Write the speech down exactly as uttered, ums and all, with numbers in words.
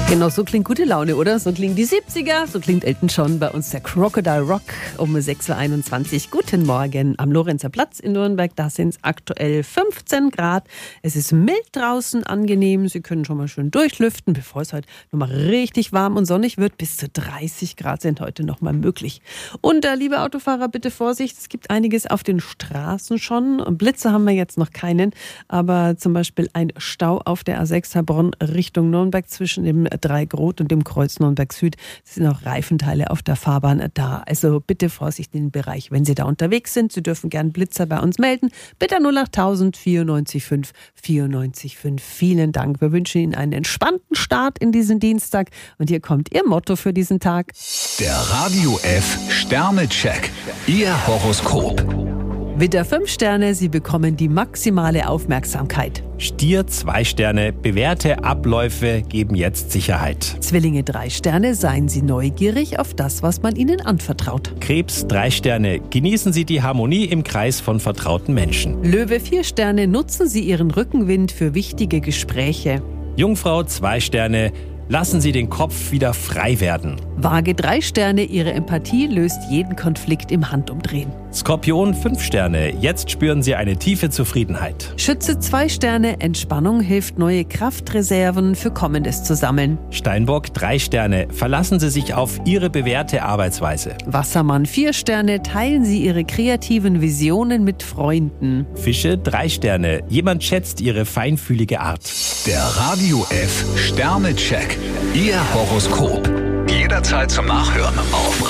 Genau, so klingt gute Laune, oder? So klingt die siebziger, so klingt Elton John bei uns, der Crocodile Rock um sechs Uhr einundzwanzig. Guten Morgen am Lorenzer Platz in Nürnberg, da sind es aktuell fünfzehn Grad. Es ist mild draußen, angenehm, Sie können schon mal schön durchlüften, bevor es heute nochmal richtig warm und sonnig wird. Bis zu dreißig Grad sind heute nochmal möglich. Und äh, liebe Autofahrer, bitte Vorsicht, es gibt einiges auf den Straßen schon. Blitze haben wir jetzt noch keinen, aber zum Beispiel ein Stau auf der A sechs Heilbronn Richtung Nürnberg zwischen dem Dreigrot und dem Kreuz Nürnberg Süd. Es sind auch Reifenteile auf der Fahrbahn da. Also bitte Vorsicht in den Bereich, wenn Sie da unterwegs sind. Sie dürfen gern Blitzer bei uns melden. Bitte null achttausend vierundneunzig fünf vierundneunzig fünf. Vielen Dank. Wir wünschen Ihnen einen entspannten Start in diesen Dienstag. Und hier kommt Ihr Motto für diesen Tag. Der Radio F Sternecheck. Ihr Horoskop. Widder fünf Sterne, Sie bekommen die maximale Aufmerksamkeit. Stier zwei Sterne, bewährte Abläufe geben jetzt Sicherheit. Zwillinge drei Sterne, seien Sie neugierig auf das, was man Ihnen anvertraut. Krebs drei Sterne, genießen Sie die Harmonie im Kreis von vertrauten Menschen. Löwe vier Sterne, nutzen Sie Ihren Rückenwind für wichtige Gespräche. Jungfrau zwei Sterne, lassen Sie den Kopf wieder frei werden. Waage drei Sterne, Ihre Empathie löst jeden Konflikt im Handumdrehen. Skorpion fünf Sterne, jetzt spüren Sie eine tiefe Zufriedenheit. Schütze zwei Sterne, Entspannung hilft, neue Kraftreserven für Kommendes zu sammeln. Steinbock drei Sterne, verlassen Sie sich auf Ihre bewährte Arbeitsweise. Wassermann vier Sterne, teilen Sie Ihre kreativen Visionen mit Freunden. Fische drei Sterne, jemand schätzt Ihre feinfühlige Art. Der Radio F Sternecheck. Ihr Horoskop. Jederzeit zum Nachhören auf